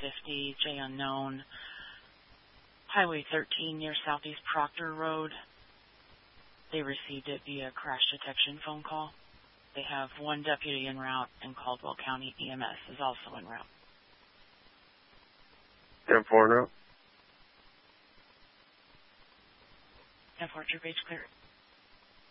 50, J unknown, Highway 13 near Southeast Proctor Road. They received it via crash detection phone call. They have one deputy en route, and Caldwell County EMS is also en route. 10-4 en route. 10-4, true page clear.